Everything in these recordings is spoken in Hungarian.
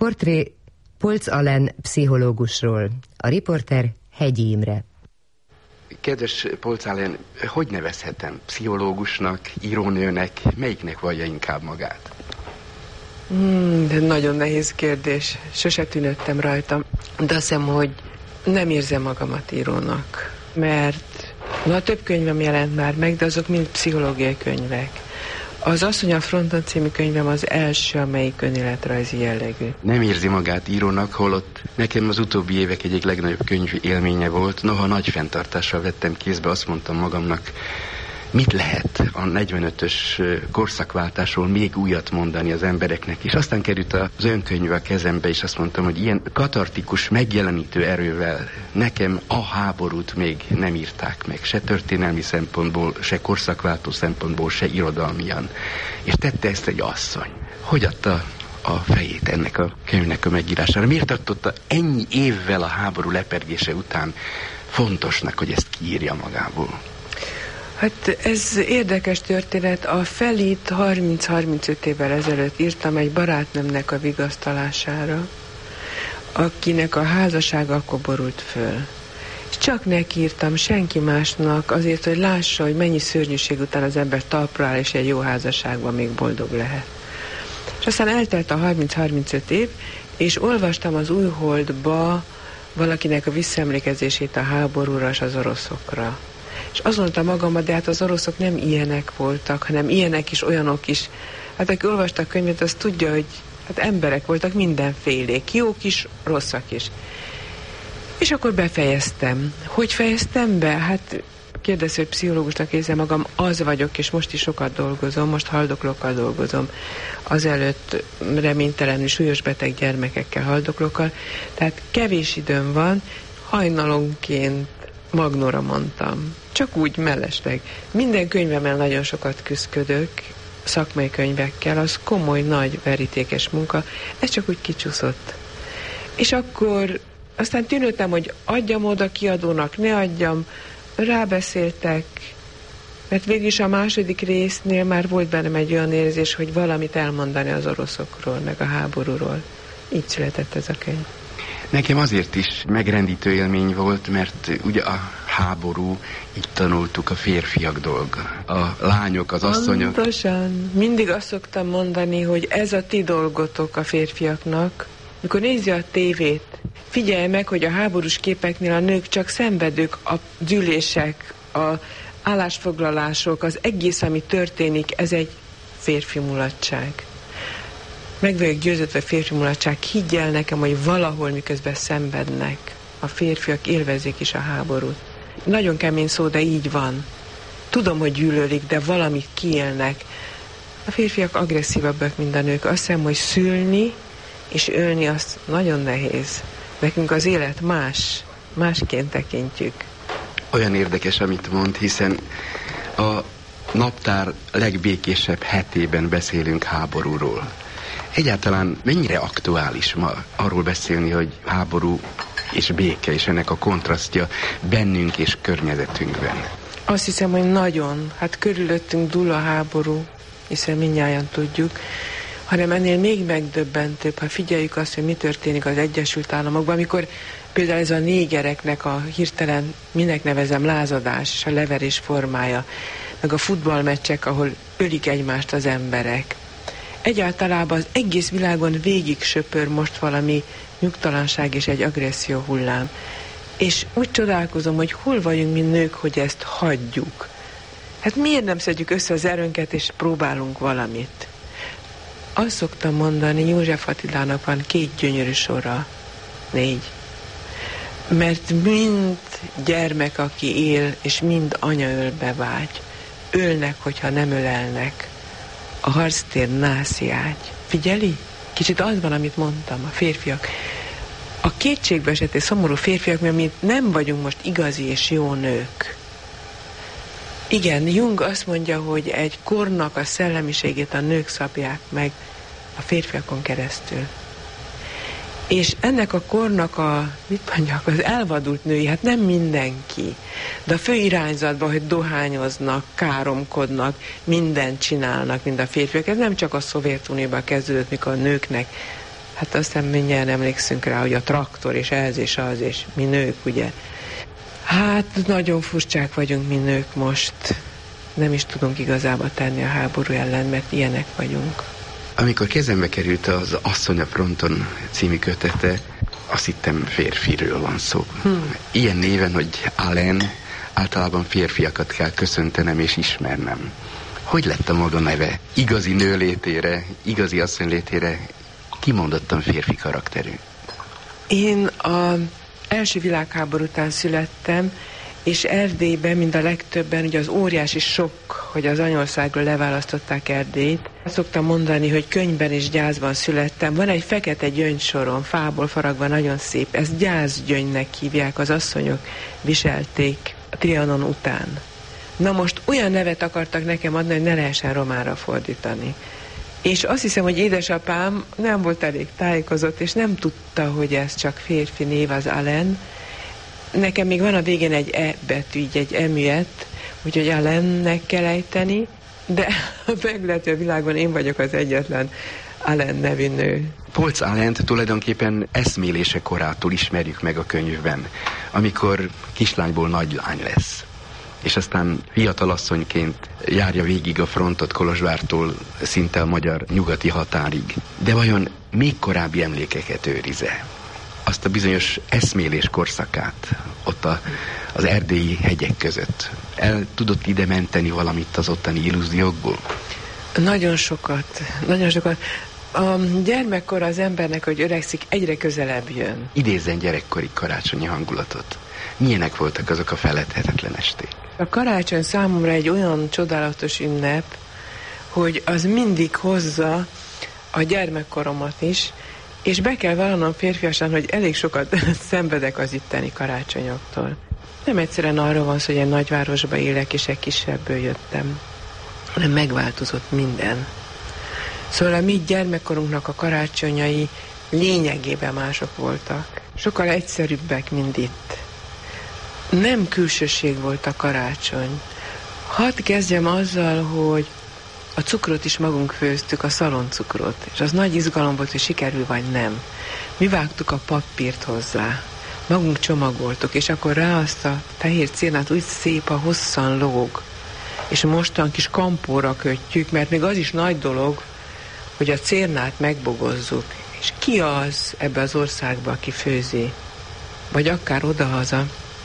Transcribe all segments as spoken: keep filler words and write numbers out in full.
Portré Polcz Alen pszichológusról. A riporter Hegyi Imre. Kedves Polcz Alen, hogy nevezhetem? Pszichológusnak, írónőnek, melyiknek vallja inkább magát? Hmm, de nagyon nehéz kérdés. Sose tűnődtem rajta. De azt hiszem, hogy nem érzem magamat írónak. Mert na, több könyvem jelent már meg, de azok mind pszichológiai könyvek. Az Asszony a fronton című könyvem az első, amelyik önéletrajzi jellegű. Nem érzi magát írónak, holott nekem az utóbbi évek egyik legnagyobb könyv élménye volt. Noha nagy fenntartással vettem kézbe, azt mondtam magamnak, mit lehet a negyvenötös korszakváltásról még újat mondani az embereknek, és aztán került az önkönyv a kezembe, és azt mondtam, hogy ilyen katartikus, megjelenítő erővel nekem a háborút még nem írták meg, se történelmi szempontból, se korszakváltó szempontból, se irodalmian. És tette ezt egy asszony. Hogy adta a fejét ennek a könyvnek a megírására? Miért tartotta ennyi évvel a háború lepergése után fontosnak, hogy ezt kiírja magából? Hát ez érdekes történet. A Felit harminc-harmincöt évvel ezelőtt írtam egy barátnőmnek a vigasztalására, akinek a házassága akkor borult föl. És csak neki írtam, senki másnak, azért, hogy lássa, hogy mennyi szörnyűség után az ember talpra áll, és egy jó házasságban még boldog lehet. És aztán eltelt a harminc-harmincöt év, és olvastam az Újholdba valakinek a visszaemlékezését a háborúra és az oroszokra. És azt mondtam magamban, de hát az oroszok nem ilyenek voltak, hanem ilyenek is, olyanok is. Hát aki olvasta a könyvet, az tudja, hogy hát emberek voltak mindenfélék, jók is, rosszak is. És akkor befejeztem. Hogy fejeztem be? Hát kérdezi, hogy pszichológusnak érzem magam, az vagyok, és most is sokat dolgozom, most haldoklókkal dolgozom. Azelőtt reménytelenül súlyos beteg gyermekekkel, haldoklókkal. Tehát kevés időm van, hajnalonként Magnóra mondtam. Csak úgy mellesleg. Minden könyvemmel nagyon sokat küszködök, szakmai könyvekkel, az komoly, nagy, verítékes munka, ez csak úgy kicsúszott. És akkor aztán tűnődtem, hogy adjam oda kiadónak, ne adjam, rábeszéltek, mert végülis a második résznél már volt bennem egy olyan érzés, hogy valamit elmondani az oroszokról, meg a háborúról. Így született ez a könyv. Nekem azért is megrendítő élmény volt, mert ugye a háború, így tanultuk, a férfiak dolga. A lányok, az asszonyok. Pontosan. Mindig azt szoktam mondani, hogy ez a ti dolgotok a férfiaknak. Mikor nézi a tévét, figyelj meg, hogy a háborús képeknél a nők csak szenvedők, a gyűlések, a állásfoglalások, az egész, ami történik, ez egy férfi mulatság. Meg vagyok győződve, férfi mulatság, higgyel nekem, hogy valahol miközben szenvednek, a férfiak élvezik is a háborút. Nagyon kemény szó, de így van. Tudom, hogy gyűlölik, de valamit kiélnek. A férfiak agresszívabbak, mint a nők. Azt hiszem, hogy szülni és ölni azt nagyon nehéz. Nekünk az élet más, másként tekintjük. Olyan érdekes, amit mond, hiszen a naptár legbékésebb hetében beszélünk háborúról. Egyáltalán mennyire aktuális ma arról beszélni, hogy háború és béke, és ennek a kontrasztja bennünk és környezetünkben? Azt hiszem, hogy nagyon. Hát körülöttünk dúl a háború, hiszen mindnyájan tudjuk, hanem ennél még megdöbbentőbb, ha figyeljük azt, hogy mi történik az Egyesült Államokban, amikor például ez a négereknek a hirtelen, minek nevezem, lázadás és a leverés formája, meg a futballmeccsek, ahol ölik egymást az emberek. Egyáltalában az egész világon végig söpör most valami nyugtalanság és egy agresszió hullám. És úgy csodálkozom, hogy hol vagyunk mi nők, hogy ezt hagyjuk. Hát miért nem szedjük össze az erőnket, és próbálunk valamit? Azt szoktam mondani, József Attilának van két gyönyörű sora, négy. Mert mind gyermek, aki él, és mind anya ölbe vágy. Ölnek, hogyha nem ölelnek. A harctér nászi ágy. Figyeli? Kicsit az van, amit mondtam, a férfiak. A kétségbeesett és szomorú férfiak, mert mi nem vagyunk most igazi és jó nők. Igen, Jung azt mondja, hogy egy kornak a szellemiségét a nők szabják meg a férfiakon keresztül. És ennek a kornak a, mit mondjak, az elvadult női, hát nem mindenki, de a fő irányzatban, hogy dohányoznak, káromkodnak, mindent csinálnak, mint a férfiak. Ez nem csak a Szovjetunióban kezdődött, mikor a nőknek Hát aztán mindjárt emlékszünk rá, hogy a traktor, és ez, és az, és mi nők, ugye. Hát nagyon furcsák vagyunk mi nők most. Nem is tudunk igazából tenni a háború ellen, mert ilyenek vagyunk. Amikor kezembe került az Asszony a fronton című kötete, azt hittem férfiről van szó. Hmm. Ilyen néven, hogy Alain, általában férfiakat kell köszöntenem és ismernem. Hogy lett a maga neve? Igazi nő létére, igazi asszony létére kimondottan férfi karakterű? Én az első világháború után születtem, és Erdélyben, mind a legtöbben, ugye az óriási sok, hogy az anyországról leválasztották Erdélyt. Azt szoktam mondani, hogy könyvben és gyászban születtem. Van egy fekete gyöngysorom, fából faragva, nagyon szép. Ezt gyászgyöngynek hívják, az asszonyok viselték a Trianon után. Na most olyan nevet akartak nekem adni, hogy ne lehessen románra fordítani. És azt hiszem, hogy édesapám nem volt elég tájékozott, és nem tudta, hogy ez csak férfi név, az Alain. Nekem még van a végén egy E betű, így egy emüet, úgyhogy Alainnek kell ejteni, de meglepő a világon én vagyok az egyetlen Alain nevű nő. Polcz Alaint tulajdonképpen eszmélése korától ismerjük meg a könyvben, amikor kislányból nagylány lesz. És aztán fiatalasszonyként járja végig a frontot Kolozsvártól szinte a magyar nyugati határig. De vajon még korábbi emlékeket őriz-e? Azt a bizonyos eszmélés korszakát ott a, az erdélyi hegyek között. El tudott ide menteni valamit az ottani illúziókból? Nagyon sokat, nagyon sokat. A gyermekkor az embernek, hogy öregszik, egyre közelebb jön. Idézzen gyerekkori karácsonyi hangulatot. Milyenek voltak azok a feledhetetlen esték? A karácsony számomra egy olyan csodálatos ünnep, hogy az mindig hozza a gyermekkoromat is, és be kell vallanom férfiasan, hogy elég sokat szenvedek az itteni karácsonyoktól. Nem egyszerűen arról van szó, hogy egy nagyvárosba élek, és egy kisebből jöttem, hanem megváltozott minden. Szóval a mi gyermekkorunknak a karácsonyai lényegében mások voltak. Sokkal egyszerűbbek, mint itt. Nem külsőség volt a karácsony. Hadd kezdjem azzal, hogy a cukrot is magunk főztük, a szaloncukrot, és az nagy izgalom volt, hogy sikerül vagy nem. Mi vágtuk a papírt hozzá, magunk csomagoltuk, és akkor rá azt a fehér cérnát úgy szép a hosszan lóg, és mostan kis kampóra kötjük, mert még az is nagy dolog, hogy a cérnát megbogozzuk, és ki az ebbe az országba, aki főzi, vagy akár odahaza.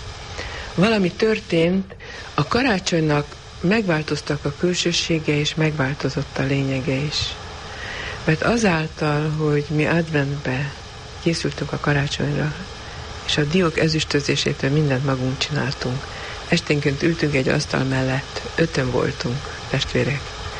Valami történt, a karácsonynak megváltoztak a külsősége, és megváltozott a lényege is. Mert azáltal, hogy mi adventbe készültünk a karácsonyra, és a diók ezüstözésétől mindent magunk csináltunk. Esténként ültünk egy asztal mellett, öten voltunk, testvérek.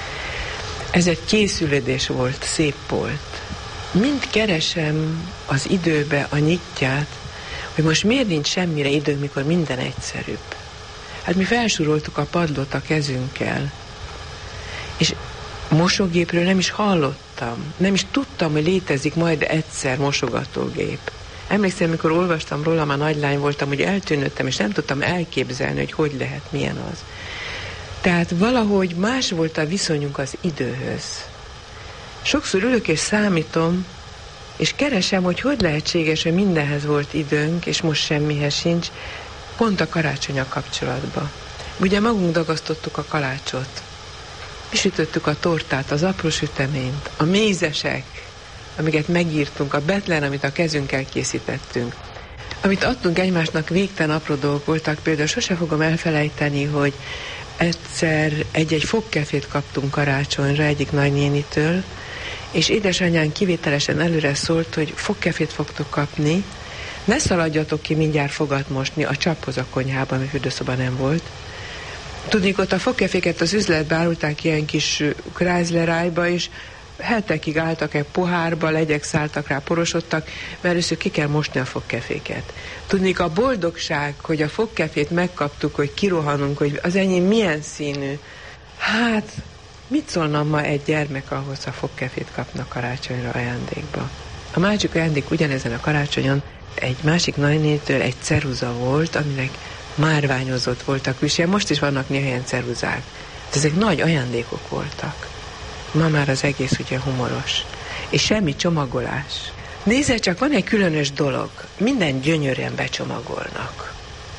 Ez egy készülődés volt, szép volt. Mind keresem az időbe a nyitját, hogy most miért nincs semmire időnk, mikor minden egyszerűbb. Hát mi felsoroltuk a padlót a kezünkkel, és mosógépről nem is hallottam, nem is tudtam, hogy létezik majd egyszer mosogatógép. Emlékszem, amikor olvastam róla, már nagylány voltam, hogy eltűnődtem, és nem tudtam elképzelni, hogy hogy lehet, milyen az. Tehát valahogy más volt a viszonyunk az időhöz. Sokszor ülök és számítom, és keresem, hogy hogy lehetséges, hogy mindenhez volt időnk, és most semmihez sincs, pont a karácsonnyal kapcsolatban. Ugye magunk dagasztottuk a kalácsot, mi sütöttük a tortát, az apró süteményt, a mézesek, amiket megírtunk, a betlen, amit a kezünkkel készítettünk. Amit adtunk egymásnak, végtelen apró dolgok voltak, például sose fogom elfelejteni, hogy egyszer egy-egy fogkefét kaptunk karácsonyra egyik nagynénitől, és édesanyám kivételesen előre szólt, hogy fogkefét fogtok kapni, ne szaladjatok ki mindjárt fogat mosni a csaphoz a konyhában, ami fürdőszoba nem volt. Tudnék, ott a fogkeféket az üzletbe árulták ilyen kis Chrysler-ájba, és hetekig álltak egy pohárba, legyek szálltak rá, porosodtak, mert először ki kell mosni a fogkeféket. Tudnék, a boldogság, hogy a fogkefét megkaptuk, hogy kirohanunk, hogy az enyém milyen színű. Hát, mit szólna ma egy gyermek ahhoz, ha fogkefét kapnak karácsonyra ajándékba? A másik ajándék ugyanezen a karácsonyon egy másik nagynétől egy ceruza volt, aminek márványozott volt a külsője. Most is vannak néhány ceruzák. Ezek nagy ajándékok voltak. Ma már az egész ugye humoros. És semmi csomagolás. Nézze csak, van egy különös dolog. Minden gyönyörűen becsomagolnak.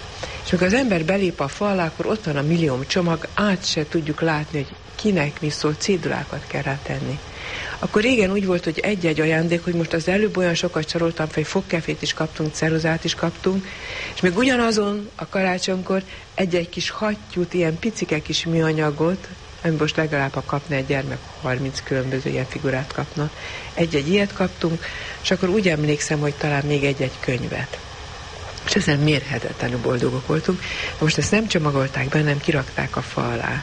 És amikor az ember belép a falra, akkor ott van a millió csomag, át se tudjuk látni, hogy kinek mi szól, cédulákat kell rátenni. Akkor régen úgy volt, hogy egy-egy ajándék, hogy most az előbb olyan sokat csaloltam fel, hogy fogkefét is kaptunk, ceruzát is kaptunk, és még ugyanazon a karácsonykor egy-egy kis hattyút, ilyen picike kis műanyagot, ami most legalább ha kapna egy gyermek, harminc különböző ilyen figurát kapna. Egy-egy ilyet kaptunk, és akkor úgy emlékszem, hogy talán még egy-egy könyvet. És ezen mérhetetlenül boldogok voltunk. Most ezt nem csomagolták be, hanem kirakták a fa alá.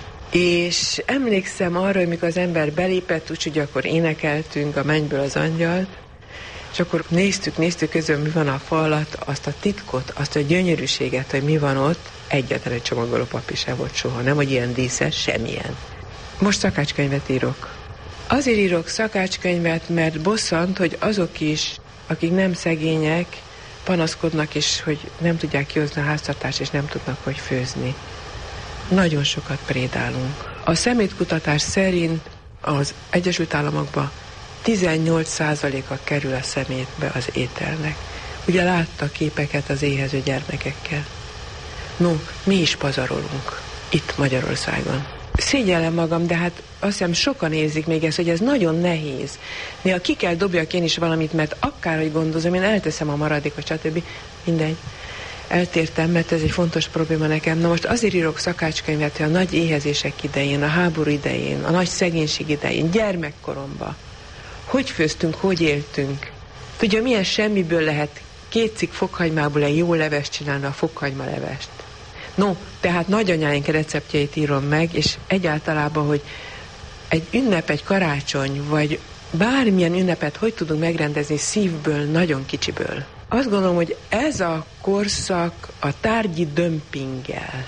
És emlékszem arra, hogy mikor az ember belépett, úgyhogy akkor énekeltünk a Mennyből az angyalt, és akkor néztük, néztük közül, mi van a fa alatt, azt a titkot, azt a gyönyörűséget, hogy mi van ott, egyetlen egy csomagoló papír sem volt soha, nem, hogy ilyen díszes, semmilyen. Most szakácskönyvet írok. Azért írok szakácskönyvet, mert bosszant, hogy azok is, akik nem szegények, panaszkodnak is, hogy nem tudják kihozni a háztartást, és nem tudnak, hogy főzni. Nagyon sokat prédálunk. A szemétkutatás szerint az Egyesült Államokban tizennyolc százaléka kerül a szemétbe az ételnek. Ugye látta képeket az éhező gyermekekkel. No, mi is pazarolunk itt Magyarországon. Szégyellem magam, de hát azt hiszem sokan érzik még ezt, hogy ez nagyon nehéz. Néha ki kell dobjak én is valamit, mert akárhogy gondozom, én elteszem a maradékot, stb. Mindegy. Eltértem, mert ez egy fontos probléma nekem. Na most azért írok szakácskönyvet, hogy a nagy éhezések idején, a háború idején, a nagy szegénység idején, gyermekkoromban, hogy főztünk, hogy éltünk. Tudja, milyen semmiből lehet két cikk fokhagymából egy jó levest csinálni, a fokhagyma levest. No, tehát nagyanyáink receptjeit írom meg, és egyáltalában, hogy egy ünnep, egy karácsony, vagy bármilyen ünnepet hogy tudunk megrendezni szívből, nagyon kicsiből. Azt gondolom, hogy ez a korszak a tárgyi dömpinggel,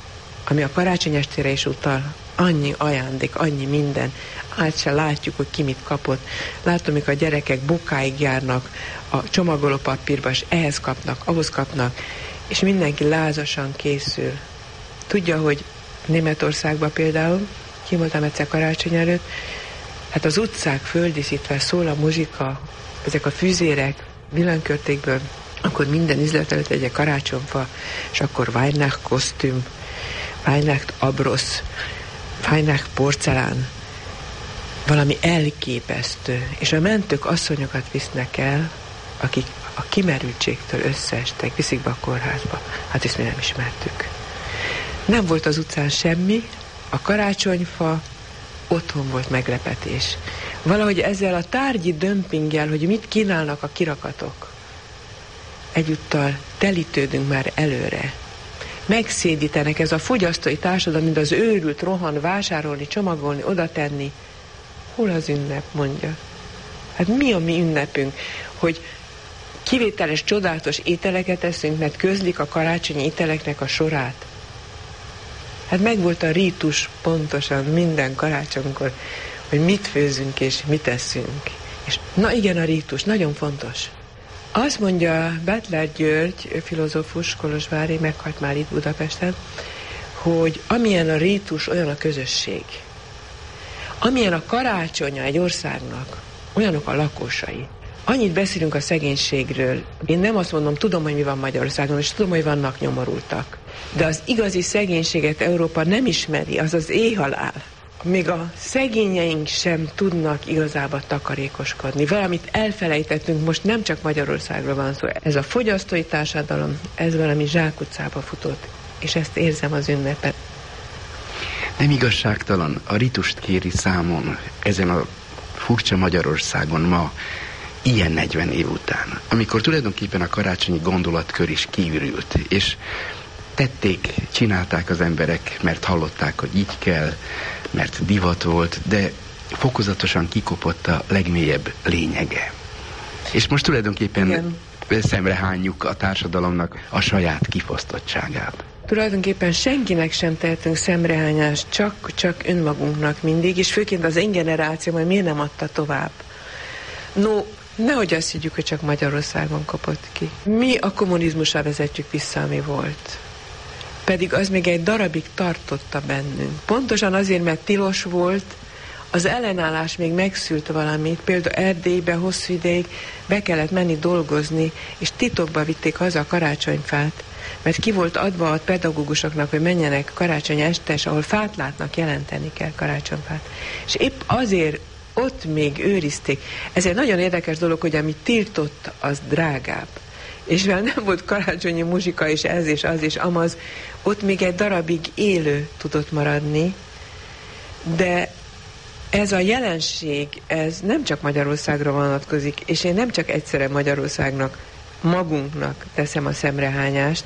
ami a karácsony estére is utal, annyi ajándék, annyi minden, át se látjuk, hogy ki mit kapott. Látom, mikor a gyerekek bokáig járnak a csomagolópapírba, és ehhez kapnak, ahhoz kapnak, és mindenki lázasan készül. Tudja, hogy Németországban például, ki voltam egyszer karácsony előtt, hát az utcák földíszítve szól a muzsika, ezek a füzérek, villanykörtékből, akkor minden üzlet előtt egy karácsonyfa, és akkor Weihnacht kosztüm, Weihnacht abrosz, Weihnacht porcelán, valami elképesztő. És a mentők asszonyokat visznek el, akik a kimerültségtől összeestek, viszik be a kórházba. Hát ezt mi nem ismertük. Nem volt az utcán semmi, a karácsonyfa, otthon volt meglepetés. Valahogy ezzel a tárgyi dömpinggel, hogy mit kínálnak a kirakatok, egyúttal telítődünk már előre. Megszédítenek, ez a fogyasztói társadalom, mint az őrült rohan vásárolni, csomagolni, oda tenni. Hol az ünnep, mondja? Hát mi a mi ünnepünk? Hogy kivételes, csodálatos ételeket eszünk, mert közlik a karácsonyi ételeknek a sorát. Hát megvolt a rítus pontosan minden karácsonykor, hogy mit főzünk és mit eszünk. És na igen, a rítus, nagyon fontos. Azt mondja Butler György, filozófus, kolozsvári, meghalt már itt Budapesten, hogy amilyen a rítus, olyan a közösség. Amilyen a karácsonya egy országnak, olyanok a lakosai. Annyit beszélünk a szegénységről. Én nem azt mondom, tudom, hogy mi van Magyarországon, és tudom, hogy vannak nyomorultak. De az igazi szegénységet Európa nem ismeri, az az éhhalál. Még a szegényeink sem tudnak igazából takarékoskodni. Valamit elfelejtettünk, most nem csak Magyarországról van szó. Ez a fogyasztói társadalom, ez valami zsákutcába futott, és ezt érzem az ünnepen. Nem igazságtalan, a ritust kéri számon ezen a furcsa Magyarországon ma, ilyen negyven év után, amikor tulajdonképpen a karácsonyi gondolatkör is kiürült, és tették, csinálták az emberek, mert hallották, hogy így kell, mert divat volt, de fokozatosan kikopott a legmélyebb lényege. És most tulajdonképpen igen, szemrehányjuk a társadalomnak a saját kifosztottságát. Tulajdonképpen senkinek sem tehetünk szemrehányást, csak, csak önmagunknak mindig, és főként az én generáció, majd miért nem adta tovább. No, nehogy azt higgyük, hogy csak Magyarországon kopott ki. Mi a kommunizmusra vezetjük vissza, ami volt. Pedig az még egy darabig tartotta bennünk. Pontosan azért, mert tilos volt, Az ellenállás még megszült valamit, például Erdélybe hosszú ideig be kellett menni dolgozni, és titokba vitték haza a karácsonyfát, mert ki volt adva a pedagógusoknak, hogy menjenek karácsony este, és ahol fát látnak, jelenteni kell karácsonyfát. És épp azért ott még őrizték. Ez egy nagyon érdekes dolog, hogy amit tiltott, az drágább. És mivel nem volt karácsonyi muzsika, és ez, és az, és amaz, ott még egy darabig élő tudott maradni, de ez a jelenség, ez nem csak Magyarországra vonatkozik, és én nem csak egyszerre Magyarországnak, magunknak teszem a szemrehányást.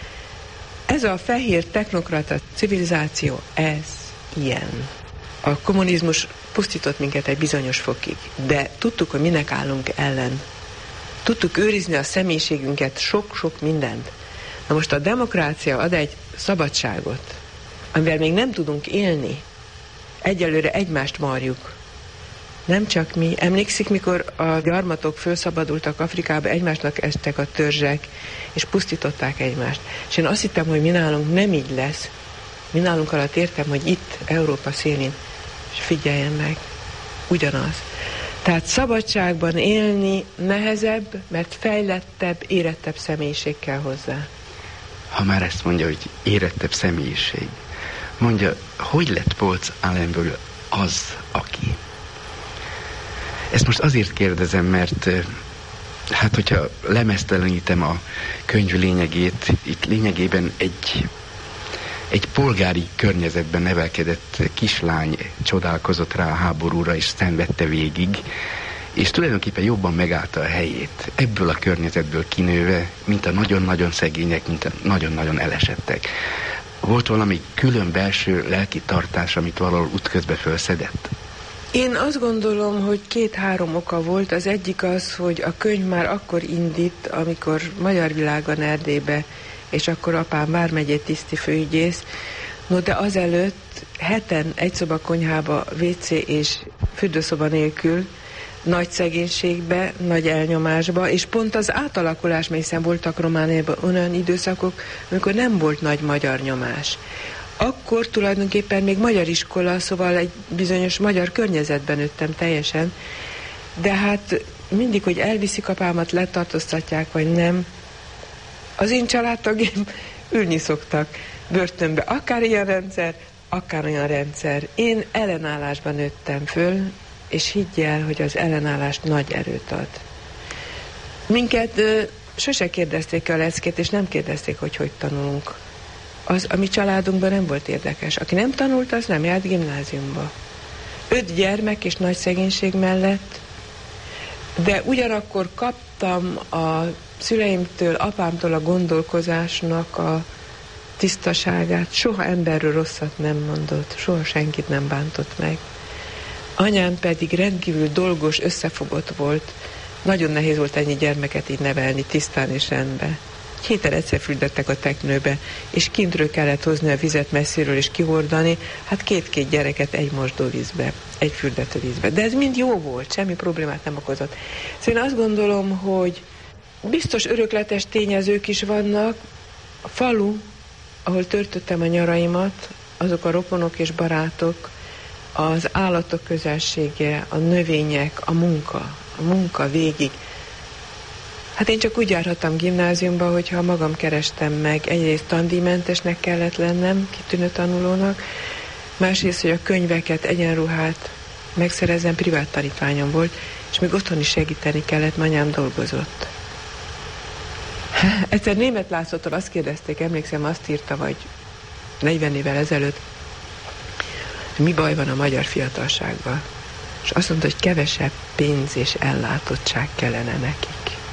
Ez a fehér technokrata civilizáció, ez ilyen. A kommunizmus pusztított minket egy bizonyos fokig, de tudtuk, hogy minek állunk ellen. Tudtuk őrizni a személyiségünket, sok-sok mindent. Na most a demokrácia ad egy szabadságot, amivel még nem tudunk élni. Egyelőre egymást marjuk. Nem csak mi. Emlékszik, mikor a gyarmatok felszabadultak Afrikába, egymásnak estek a törzsek, és pusztították egymást. És én azt hittem, hogy mi nálunk nem így lesz. Mi nálunk alatt értem, hogy itt, Európa szélén, és figyeljen meg, ugyanaz. Tehát szabadságban élni nehezebb, mert fejlettebb, érettebb személyiség kell hozzá. Ha már ezt mondja, hogy érettebb személyiség, mondja, hogy lett Polcz Allenből az, aki? Ezt most azért kérdezem, mert hát, hogyha lemeztelenítem a könyv lényegét, itt lényegében egy, egy polgári környezetben nevelkedett kislány csodálkozott rá a háborúra, és szenvedte végig, és tulajdonképpen jobban megállta a helyét ebből a környezetből kinőve, mint a nagyon-nagyon szegények, mint a nagyon-nagyon elesettek. Volt valami külön belső lelki tartás, amit valahol útközben fölszedett? Én azt gondolom, hogy két-három oka volt. Az egyik az, hogy a könyv már akkor indít, amikor Magyar Világon Erdélybe, és akkor apám vármegyei tiszti főügyész. No, de azelőtt heten egy szoba konyhába, vé cé és fürdőszoba nélkül, nagy szegénységbe, nagy elnyomásba, és pont az átalakulás, mert hiszen voltak Romániában olyan időszakok, amikor nem volt nagy magyar nyomás. Akkor tulajdonképpen még magyar iskola, szóval egy bizonyos magyar környezetben nőttem teljesen, de hát mindig, hogy elviszik apámat, letartóztatják, vagy nem, az én családtagjaim ülni szoktak börtönbe. Akár ilyen rendszer, akár olyan rendszer. Én ellenállásban nőttem föl, és higgyel, hogy az ellenállás nagy erőt ad. Minket ö, sose kérdezték a leckét, és nem kérdezték, hogy hogy tanulunk. Az a mi családunkban nem volt érdekes. Aki nem tanult, az nem járt gimnáziumba. Öt gyermek és nagy szegénység mellett, de ugyanakkor kaptam a szüleimtől, apámtól a gondolkozásnak a tisztaságát. Soha emberről rosszat nem mondott, soha senkit nem bántott meg. Anyám pedig rendkívül dolgos, összefogott volt. Nagyon nehéz volt ennyi gyermeket így nevelni, tisztán és rendben. Héten egyszer fürdettek a teknőbe, és kintről kellett hozni a vizet messziről és kihordani, hát két-két gyereket egy mosdóvízbe, egy fürdetővízbe. De ez mind jó volt, semmi problémát nem okozott. Szóval én azt gondolom, hogy biztos örökletes tényezők is vannak. A falu, ahol töltöttem a nyaraimat, azok a rokonok és barátok, az állatok közelsége, a növények, a munka, a munka végig. Hát én csak úgy járhattam gimnáziumba, hogyha magam kerestem meg. Egyrészt tandíjmentesnek kellett lennem, kitűnő tanulónak, másrészt, hogy a könyveket, egyenruhát megszerezzem, privát tanítványom volt, és még otthon is segíteni kellett, anyám dolgozott. Egyszer Németh Lászlótól azt kérdezték, emlékszem, azt írta, vagy negyven évvel ezelőtt, hogy mi baj van a magyar fiatalsággal. És azt mondta, hogy kevesebb pénz és ellátottság kellene nekik.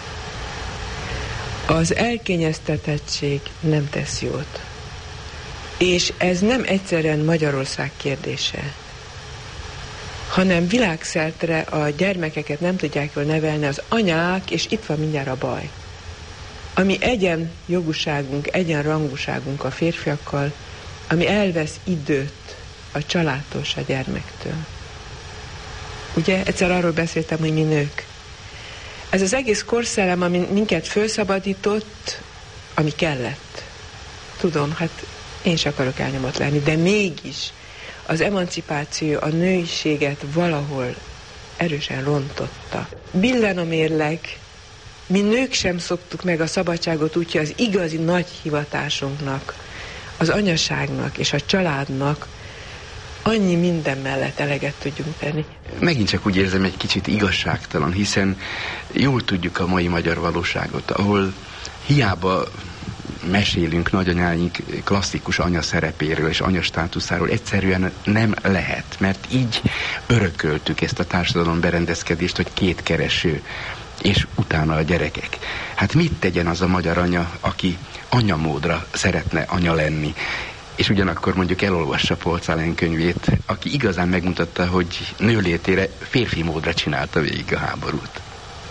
Az elkényeztetettség nem tesz jót. És ez nem egyszerűen Magyarország kérdése, hanem világszertre a gyermekeket nem tudják jól nevelni az anyák, és itt van mindjárt a baj. Ami egyenjogúságunk, egyenrangúságunk a férfiakkal, ami elvesz időt a családtól, a gyermektől. Ugye, egyszer arról beszéltem, hogy mi nők. Ez az egész korszellem, ami minket felszabadított, ami kellett. Tudom, hát én is akarok elnyomott lenni, de mégis az emancipáció a nőiséget valahol erősen rontotta. Billen a mérleg, mi nők sem szoktuk meg a szabadságot, úgyhogy az igazi nagy hivatásunknak, az anyaságnak és a családnak annyi minden mellett eleget tudjunk tenni. Megint csak úgy érzem, egy kicsit igazságtalan, hiszen jól tudjuk a mai magyar valóságot, ahol hiába mesélünk nagyanyáink klasszikus anya szerepéről és anya státuszáról, egyszerűen nem lehet, mert így örököltük ezt a társadalom berendezkedést, hogy két kereső, és utána a gyerekek. Hát mit tegyen az a magyar anya, aki anyamódra szeretne anya lenni, és ugyanakkor mondjuk elolvassa Polcz Alen könyvét, aki igazán megmutatta, hogy nőlétére férfi módra csinálta végig a háborút.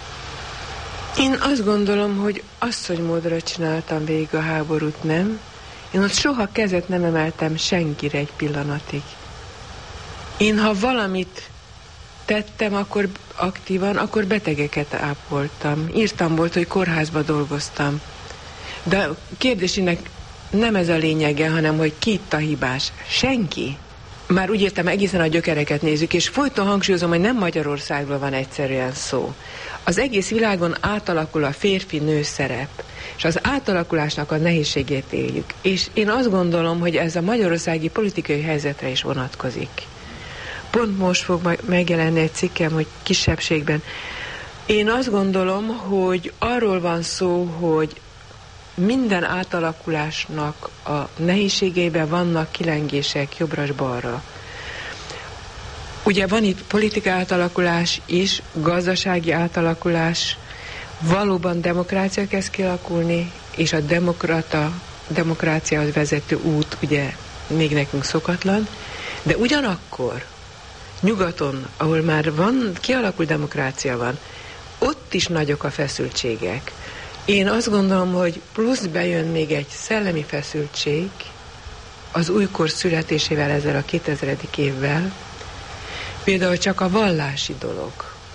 Én azt gondolom, hogy asszonymódra csináltam végig a háborút, nem? Én ott soha kezet nem emeltem senkire egy pillanatig. Én, ha valamit tettem, akkor aktívan, akkor betegeket ápoltam. Írtam volt, hogy kórházba dolgoztam. De a kérdésének nem ez a lényege, hanem hogy ki itt a hibás. Senki. Már úgy értem, egészen a gyökereket nézzük, és folyton hangsúlyozom, hogy nem Magyarországról van egyszerűen szó. Az egész világon átalakul a férfi-nő szerep, és az átalakulásnak a nehézségét éljük. És én azt gondolom, hogy ez a magyarországi politikai helyzetre is vonatkozik. Pont most fog megjelenni egy cikkem, hogy kisebbségben. Én azt gondolom, hogy arról van szó, hogy minden átalakulásnak a nehézségeiben vannak kilengések jobbra és balra. Ugye van itt politikai átalakulás is, gazdasági átalakulás, valóban demokrácia kezd kialakulni, és a demokrata, demokráciához vezető út ugye még nekünk szokatlan, de ugyanakkor nyugaton, ahol már van, kialakult demokrácia van, ott is nagyok a feszültségek. Én azt gondolom, hogy plusz bejön még egy szellemi feszültség az újkor születésével, ezzel a kétezredik évvel, például csak a vallási dolog,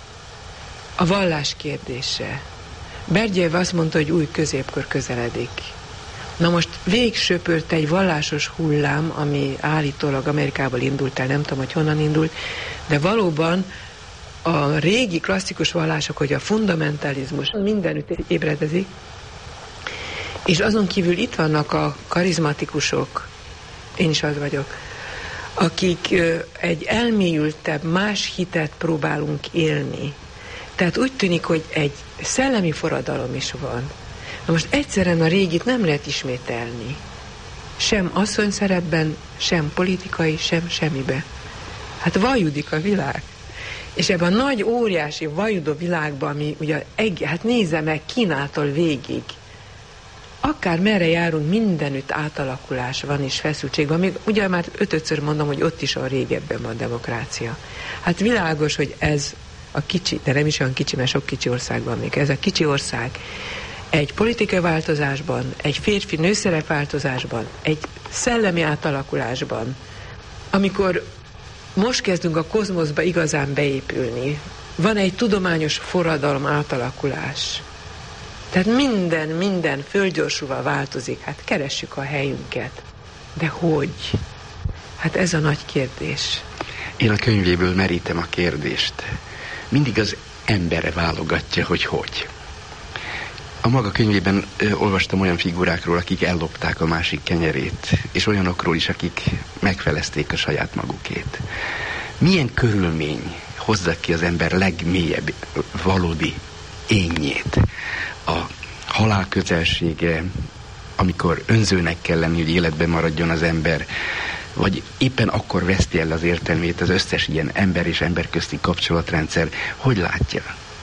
a vallás kérdése. Berdjejev azt mondta, hogy új középkor közeledik. Na most végsöpört egy vallásos hullám, ami állítólag Amerikából indult el, nem tudom, hogy honnan indult, de valóban a régi klasszikus vallások, hogy a fundamentalizmus mindenütt ébredezik, és azon kívül itt vannak a karizmatikusok, én is az vagyok, akik egy elmélyültebb, más hitet próbálunk élni. Tehát úgy tűnik, hogy egy szellemi forradalom is van. Na most egyszerűen a régit nem lehet ismételni. Sem asszony szerepben, sem politikai, sem semmibe. Hát vajudik a világ. És ebben a nagy, óriási, vajudó világban, ami ugye, hát nézze meg Kínától végig, akár merre járunk, mindenütt átalakulás van és feszültség van. Még ugye már ötödször mondom, hogy ott is a régebben van demokrácia. Hát világos, hogy ez a kicsi, de nem is olyan kicsi, mert sok kicsi ország van még. Ez a kicsi ország egy politikai változásban, egy férfi-nő szerepváltozásban, egy szellemi átalakulásban, amikor most kezdünk a kozmoszba igazán beépülni, van egy tudományos forradalom, átalakulás. Tehát minden, minden földgyorsulva változik. Hát keressük a helyünket. De hogy? Hát ez a nagy kérdés. Én a könyvéből merítem a kérdést. Mindig az emberre válogatja, hogy hogy. A maga könyvében ö, olvastam olyan figurákról, akik ellopták a másik kenyerét, és olyanokról is, akik megfelezték a saját magukét. Milyen körülmény hozza ki az ember legmélyebb valódi énjét? A halál közelsége, amikor önzőnek kell lenni, hogy életben maradjon az ember, vagy éppen akkor veszti el az értelmét az összes ilyen ember és ember közti kapcsolatrendszer. Hogy látja?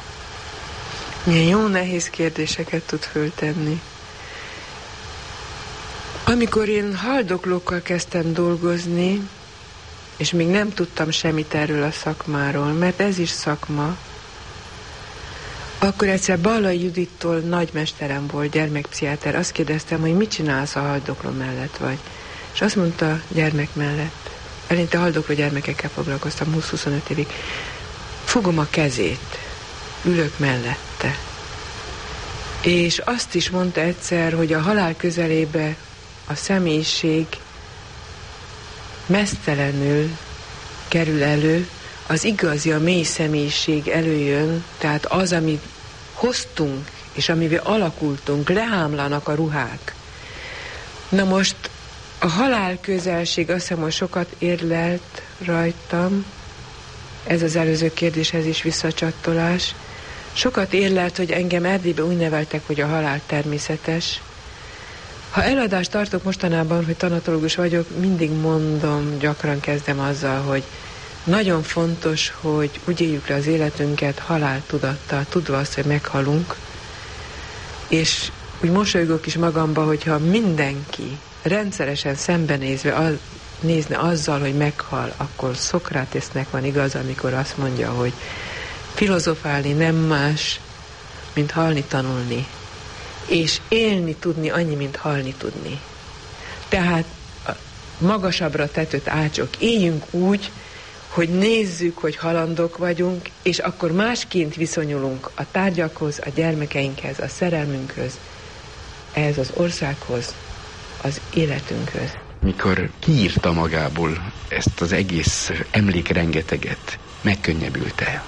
Milyen jó nehéz kérdéseket tud föltenni. Amikor én haldoklókkal kezdtem dolgozni, és még nem tudtam semmit erről a szakmáról, mert ez is szakma, akkor egyszer Ballai Judittól, nagymesterem volt, gyermekpszichiáter, azt kérdeztem, hogy mit csinálsz a haldokló mellett vagy. És azt mondta, gyermek mellett. Eleinte haldokló gyermekekkel foglalkoztam húsz-huszonöt évig. Fogom a kezét, ülök mellette. És azt is mondta egyszer, hogy a halál közelébe a személyiség meztelenül kerül elő, az igazi, a mély személyiség előjön, tehát az, amit hoztunk, és amivel alakultunk, lehámlanak a ruhák. Na most a halál közelség, azt hiszem, hogy sokat érlelt rajtam, ez az előző kérdéshez is visszacsatolás, sokat érlelt, hogy engem Erdélyben úgy neveltek, hogy a halál természetes. Ha eladást tartok mostanában, hogy tanatológus vagyok, mindig mondom, gyakran kezdem azzal, hogy nagyon fontos, hogy úgy éljük le az életünket haláltudattal, tudva azt, hogy meghalunk, és úgy mosolygok is magamba, hogyha mindenki rendszeresen szembenézve az, nézne azzal, hogy meghal, akkor Szokrátésznek van igaz, amikor azt mondja, hogy filozofálni nem más, mint halni tanulni, és élni tudni annyi, mint halni tudni. Tehát magasabbra tetőt ácsok, éljünk úgy, hogy nézzük, hogy halandók vagyunk, és akkor másként viszonyulunk a tárgyakhoz, a gyermekeinkhez, a szerelmünkhöz, ehhez az országhoz, az életünkhöz. Mikor kiírta magából ezt az egész emlékrengeteget, megkönnyebbült-e?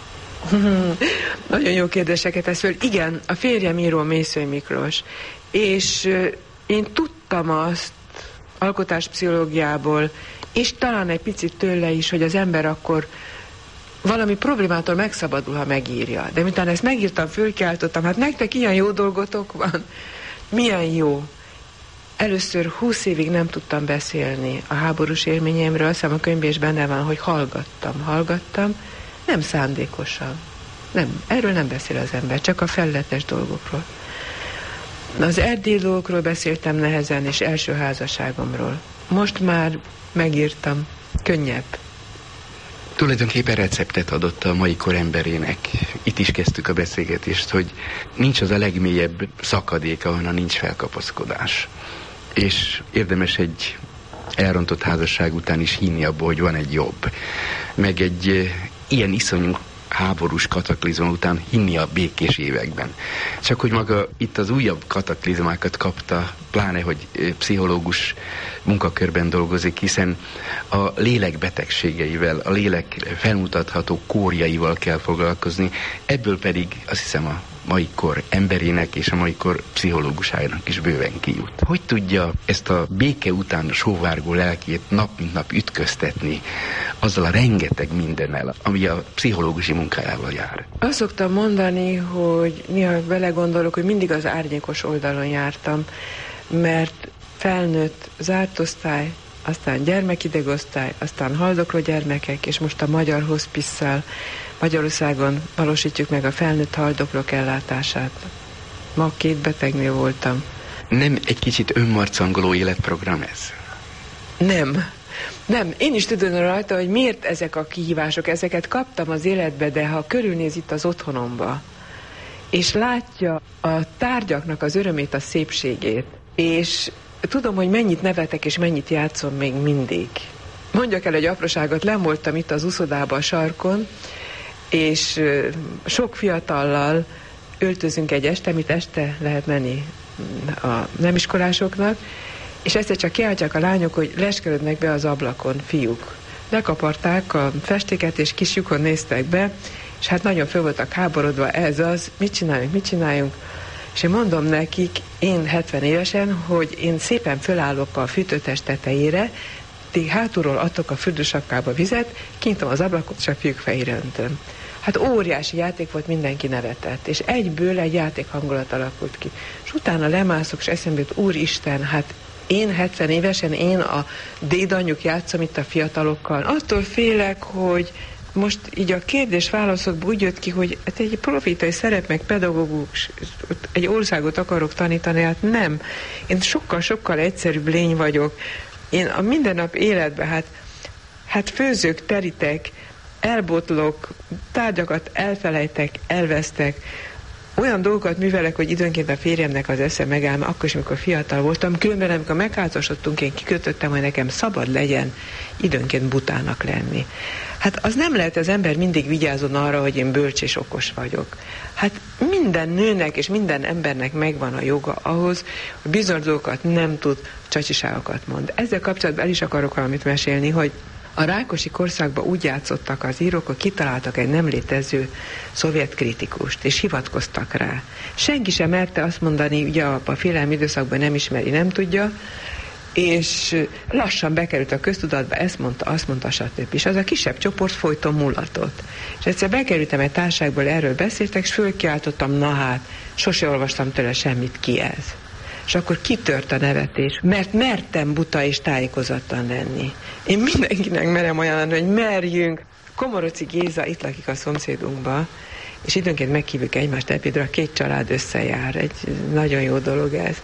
Nagyon jó kérdéseket tesz föl. Igen, a férjem író Mészöly Miklós, és én tudtam azt alkotáspszichológiából, és talán egy picit tőle is, hogy az ember akkor valami problémától megszabadul, ha megírja. De miután ezt megírtam, fölkiáltottam, hát nektek ilyen jó dolgotok van. Milyen jó. Először húsz évig nem tudtam beszélni a háborús élményeimről, azt hiszem a könyvben is benne van, hogy hallgattam, hallgattam, nem szándékosan. Nem, erről nem beszél az ember, csak a felületes dolgokról. Az erdélyi dolgokról beszéltem nehezen, és első házasságomról. Most már megírtam, könnyebb. Tulajdonképpen receptet adott a mai kor emberének. Itt is kezdtük a beszélgetést, hogy nincs az a legmélyebb szakadék, ahonnan nincs felkapaszkodás. És érdemes egy elrontott házasság után is hinni abba, hogy van egy jobb. Meg egy ilyen iszonyú háborús kataklizma után hinni a békés években. Csak hogy maga itt az újabb kataklizmákat kapta, pláne, hogy pszichológus munkakörben dolgozik, hiszen a lélek betegségeivel, a lélek felmutatható kórjaival kell foglalkozni, ebből pedig azt hiszem a mai kor emberének és a mai kor pszichológusának is bőven kijut. Hogy tudja ezt a béke után sóvárgó lelkét nap mint nap ütköztetni azzal a rengeteg mindennel, ami a pszichológusi munkájával jár? Azt szoktam mondani, hogy néha belegondolok, hogy mindig az árnyékos oldalon jártam, mert felnőtt zárt osztály, aztán gyermekidegosztály, aztán haldokló gyermekek, és most a Magyar Hospice-szal Magyarországon valósítjuk meg a felnőtt haldoklók ellátását. Ma két betegnél voltam. Nem egy kicsit önmarcangoló életprogram ez? Nem. Nem. Én is tudom rajta, hogy miért ezek a kihívások, ezeket kaptam az életbe, de ha körülnéz itt az otthonomba, és látja a tárgyaknak az örömét, a szépségét, és tudom, hogy mennyit nevetek, és mennyit játszom még mindig. Mondjak el egy apróságot, len voltam itt az uszodába a sarkon, és sok fiatallal öltözünk egy este, amit este lehet menni a nemiskolásoknak, és egyszer csak kiáltják a lányok, hogy leskelődnek be az ablakon, fiúk. Lekaparták a festéket, és kis lyukon néztek be, és hát nagyon föl voltak háborodva, ez az, mit csináljunk, mit csináljunk. És én mondom nekik, én hetven évesen, hogy én szépen fölállok a fűtőtest tetejére, ti hátulról adtok a fürdősapkába vizet, kinyitom az ablakot, és a fiúk fejére öntöm. Hát óriási játék volt, mindenki nevetett, és egyből egy játék hangulat alakult ki. És utána lemászok, és eszembe jut, úristen, hát én hetven évesen, én a dédanyjuk játszom itt a fiatalokkal. Attól félek, hogy most így a kérdés-válaszokból úgy jött ki, hogy hát egy profitai szerep, meg pedagógus, egy országot akarok tanítani, hát nem. Én sokkal-sokkal egyszerűbb lény vagyok. Én a mindennap életben, hát, hát főzök, terítek, elbotlok, tárgyakat elfelejtek, elvesztek. olyan dolgokat művelek, hogy időnként a férjemnek az esze megáll, akkor is, amikor fiatal voltam, különben amikor megházasodtunk, én kikötöttem, hogy nekem szabad legyen időnként butának lenni. Hát az nem lehet, az ember mindig vigyázzon arra, hogy én bölcs és okos vagyok. Hát minden nőnek és minden embernek megvan a joga ahhoz, hogy bizonyos dolgokat nem tud, csacsiságokat mond. Ezzel kapcsolatban el is akarok valamit mesélni, hogy a Rákosi korszakban úgy játszottak az írók, hogy kitaláltak egy nem létező szovjet kritikust, és hivatkoztak rá. Senki sem merte azt mondani, ugye a, a félelmi időszakban nem ismeri, nem tudja, és lassan bekerült a köztudatba, ezt mondta, azt mondta, stb. És az a kisebb csoport folyton mulatott. És egyszer bekerültem egy társaságból, erről beszéltek, és fölkiáltottam, na hát, sose olvastam tőle semmit, ki ez. És akkor kitört a nevetés, mert mertem buta és tájékozatlan lenni. Én mindenkinek merem ajánlani, hogy merjünk. Komoroci Géza itt lakik a szomszédunkba, és időnként meghívjuk egymást ebédre, a két család összejár, egy nagyon jó dolog ez.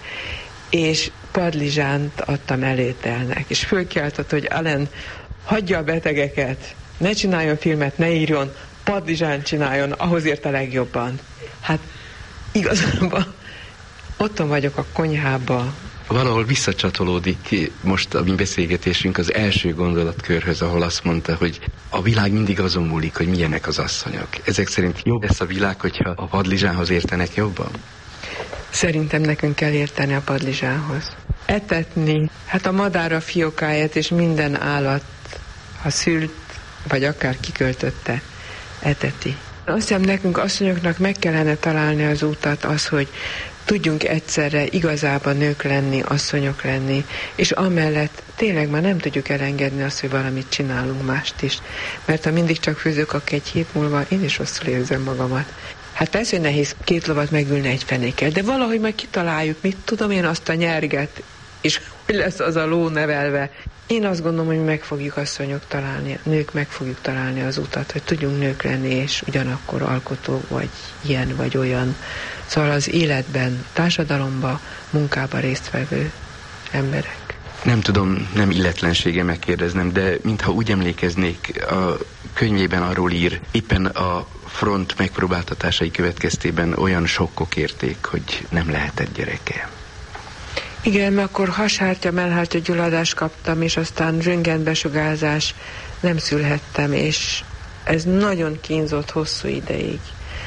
És padlizsánt adtam elételnek, és fölkiáltott, hogy Alain, hagyja a betegeket, ne csináljon filmet, ne írjon, padlizsánt csináljon, ahhoz ért a legjobban. Hát igazából otthon vagyok a konyhába. Valahol visszacsatolódik most a mi beszélgetésünk az első gondolatkörhöz, ahol azt mondta, hogy a világ mindig azon múlik, hogy milyenek az asszonyok. Ezek szerint jobb lesz a világ, hogyha a padlizsánhoz értenek jobban? Szerintem nekünk kell érteni a padlizsánhoz. Etetni, hát a madár a fiókáját, és minden állat, ha szült, vagy akár kiköltötte, eteti. Azt hiszem, nekünk asszonyoknak meg kellene találni az útat, az, hogy tudjunk egyszerre igazában nők lenni, asszonyok lenni, és amellett tényleg már nem tudjuk elengedni azt, hogy valamit csinálunk mást is. Mert ha mindig csak főzök, akkor egy hét múlva én is rosszul érzem magamat. Hát persze, hogy nehéz két lovat megülni egy fenékkel, de valahogy majd kitaláljuk, mit tudom én, azt a nyerget, és hogy lesz az a ló nevelve. Én azt gondolom, hogy meg fogjuk asszonyok találni, nők meg fogjuk találni az utat, hogy tudjunk nők lenni, és ugyanakkor alkotó, vagy ilyen, vagy olyan. Szóval az életben, társadalomban, munkában résztvevő emberek. Nem tudom, nem illetlensége megkérdeznem, de mintha úgy emlékeznék, a könyvében arról ír, éppen a front megpróbáltatásai következtében olyan sokkok érték, hogy nem lehetett gyereke. Igen, mert akkor hashártya, mellhártya gyulladást kaptam, és aztán röntgenbesugárzás, nem szülhettem, és ez nagyon kínzott hosszú ideig.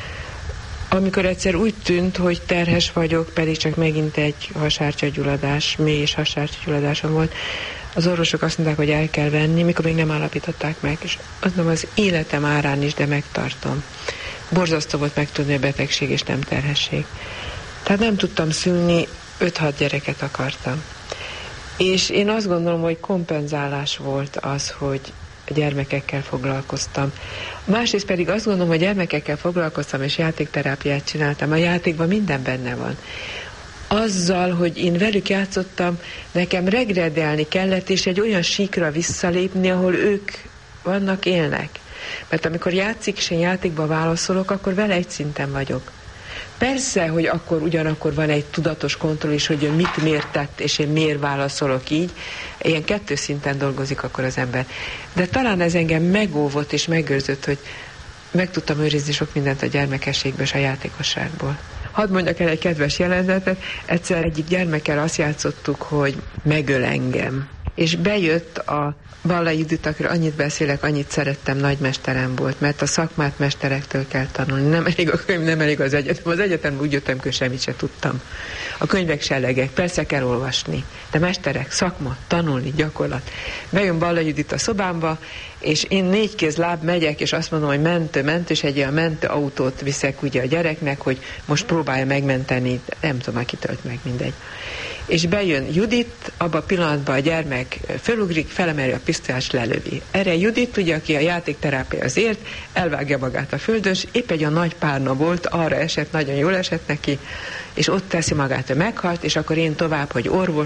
Amikor egyszer úgy tűnt, hogy terhes vagyok, pedig csak megint egy hasártyagyulladás, mély és hasártyagyulladásom volt, az orvosok azt mondták, hogy el kell venni, mikor még nem állapították meg, és azt mondom, az életem árán is, de megtartom. Borzasztó volt megtudni, a betegség és nem terhesség. Tehát nem tudtam szülni, öt-hat gyereket akartam. És én azt gondolom, hogy kompenzálás volt az, hogy gyermekekkel foglalkoztam. Másrészt pedig azt gondolom, hogy gyermekekkel foglalkoztam, és játékterápiát csináltam. A játékban minden benne van. Azzal, hogy én velük játszottam, nekem regredelni kellett, és egy olyan síkra visszalépni, ahol ők vannak, élnek. Mert amikor játszik, és én játékban válaszolok, akkor vele egy szinten vagyok. Persze, hogy akkor ugyanakkor van egy tudatos kontroll is, hogy ő mit miért tett, és én miért válaszolok így. Ilyen kettő szinten dolgozik akkor az ember. De talán ez engem megóvott és megőrzött, hogy meg tudtam őrizni sok mindent a gyermekességből és a játékosságból. Hadd mondjak el egy kedves jelenetet. Egyszer egyik gyermekkel azt játszottuk, hogy megöl engem. És bejött a Balla Judit, akire annyit beszélek, annyit szerettem, nagymesterem volt, mert a szakmát mesterektől kell tanulni. Nem elég a könyv, nem elég az egyetem. Az egyetemben úgy jöttem, hogy semmit se tudtam. A könyvek sellegek, persze kell olvasni, de mesterek, szakma, tanulni, gyakorlat. Bejön Balla Judit a szobámba, és én négy kéz láb megyek, és azt mondom, hogy mentő, mentő, és egy olyan mentő autót viszek ugye a gyereknek, hogy most próbálja megmenteni, nem tudom, aki tölt meg, mindegy. És bejön Judit, abban a pillanatban a gyermek fölugrik, felemeli a pisztolyát, lelövi. Erre Judit, ugye, aki a játékterápia az ért, elvágja magát a földön, és épp egy a nagy párna volt, arra esett, nagyon jól esett neki, és ott teszi magát, hogy meghalt, és akkor én tovább, hogy orvos,